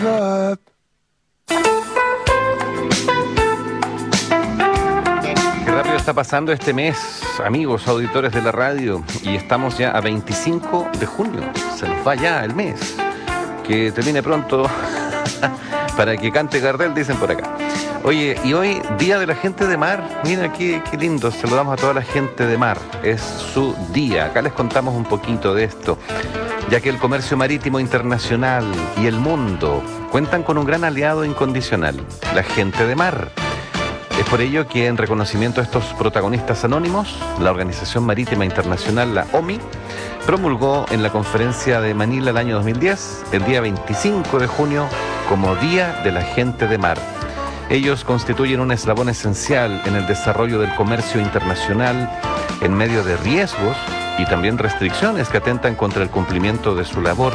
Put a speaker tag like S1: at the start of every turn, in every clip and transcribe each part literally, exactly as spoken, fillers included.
S1: Qué rápido está pasando este mes, amigos auditores de la radio, y estamos ya a veinticinco de junio. Se nos va ya el mes. Que termine pronto para que cante Gardel, dicen por acá. Oye, y hoy, Día de la Gente de Mar. Mira qué, qué lindo, saludamos a toda la gente de mar. Es su día. Acá les contamos un poquito de esto, ya que el comercio marítimo internacional y el mundo cuentan con un gran aliado incondicional, la gente de mar. Es por ello que, en reconocimiento a estos protagonistas anónimos, la Organización Marítima Internacional, la O M I, promulgó en la conferencia de Manila el año dos mil diez, el día veinticinco de junio, como Día de la Gente de Mar. Ellos constituyen un eslabón esencial en el desarrollo del comercio internacional en medio de riesgos y también restricciones que atentan contra el cumplimiento de su labor.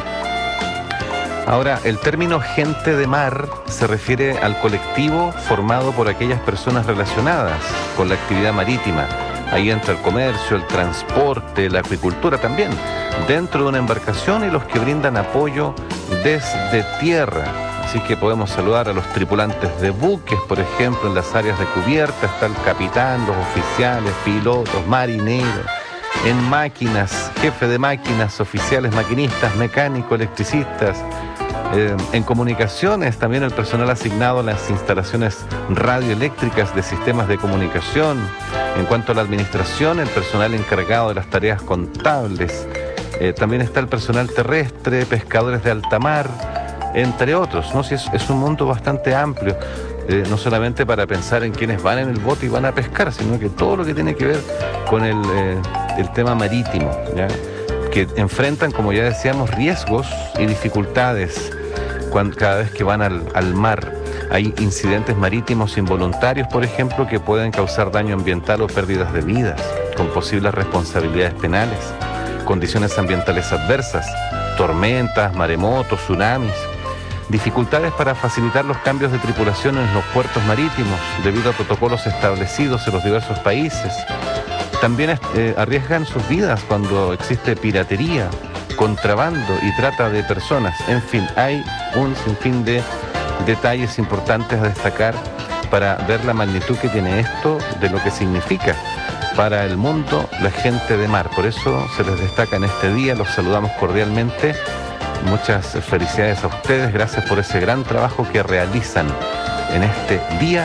S1: Ahora, el término gente de mar se refiere al colectivo formado por aquellas personas relacionadas con la actividad marítima. Ahí entra el comercio, el transporte, la acuicultura también, dentro de una embarcación, y los que brindan apoyo desde tierra. Así que podemos saludar a los tripulantes de buques, por ejemplo, en las áreas de cubierta está el capitán, los oficiales, pilotos, marineros. En máquinas, jefe de máquinas, oficiales, maquinistas, mecánicos, electricistas. Eh, en comunicaciones, también el personal asignado a las instalaciones radioeléctricas de sistemas de comunicación. En cuanto a la administración, el personal encargado de las tareas contables. Eh, también está el personal terrestre, pescadores de alta mar, entre otros, ¿no? Si es, es un mundo bastante amplio, eh, no solamente para pensar en quienes van en el bote y van a pescar, sino que todo lo que tiene que ver con el, eh, el tema marítimo, ¿ya? Que enfrentan, como ya decíamos, riesgos y dificultades cuando, cada vez que van al, al mar. Hay incidentes marítimos involuntarios, por ejemplo, que pueden causar daño ambiental o pérdidas de vidas, con posibles responsabilidades penales, condiciones ambientales adversas, tormentas, maremotos, tsunamis, dificultades para facilitar los cambios de tripulación en los puertos marítimos debido a protocolos establecidos en los diversos países. También eh, arriesgan sus vidas cuando existe piratería, contrabando y trata de personas. En fin, hay un sinfín de detalles importantes a destacar para ver la magnitud que tiene esto, de lo que significa para el mundo la gente de mar. Por eso se les destaca en este día, los saludamos cordialmente. Muchas felicidades a ustedes, gracias por ese gran trabajo que realizan en este día